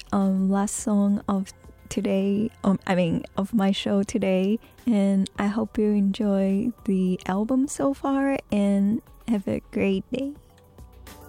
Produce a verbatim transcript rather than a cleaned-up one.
um, last song of today. Um, I mean, of my show today, and I hope you enjoy the album so far and have a great day.